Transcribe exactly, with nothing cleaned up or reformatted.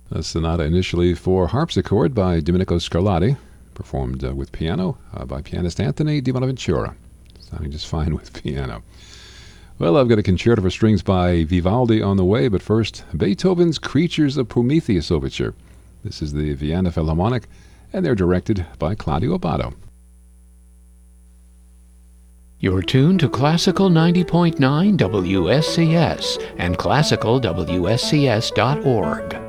A sonata initially for harpsichord by Domenico Scarlatti, performed uh, with piano uh, by pianist Anthony Di Bonaventura. Sounding just fine with piano. Well, I've got a concerto for strings by Vivaldi on the way, but first, Beethoven's Creatures of Prometheus Overture. This is the Vienna Philharmonic, and they're directed by Claudio Abbado. You're tuned to Classical ninety point nine W S C S and classical W S C S dot org.